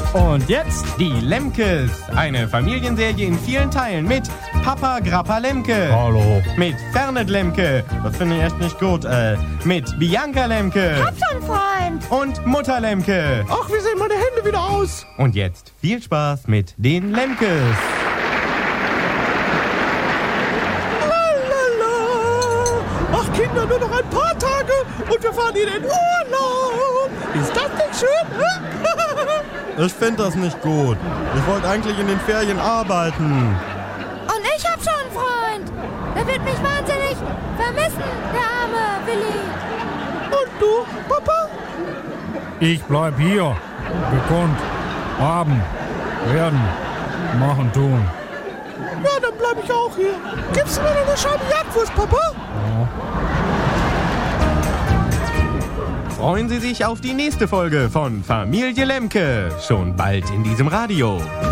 Und jetzt die Lemkes. Eine Familienserie in vielen Teilen mit Papa Grappa Lemke. Hallo. Mit Fernet Lemke. Das finde ich echt nicht gut. Mit Bianca Lemke. Hab schon Freund. Und Mutter Lemke. Ach, wie sehen meine Hände wieder aus? Und jetzt viel Spaß mit den Lemkes. Lalala. Ach Kinder, nur noch ein paar Tage und wir fahren in den Urlaub. Ist das nicht schön? Ich finde das nicht gut. Ich wollte eigentlich in den Ferien arbeiten. Und ich hab schon einen Freund. Der wird mich wahnsinnig vermissen, der arme Willi. Und du, Papa? Ich bleib hier. Gekonnt. Haben. Werden. Machen, tun. Ja, dann bleib ich auch hier. Gibst du mir noch eine Scheibe Jagdwurst, Papa? Ja. Freuen Sie sich auf die nächste Folge von Familie Lemke. Schon bald in diesem Radio.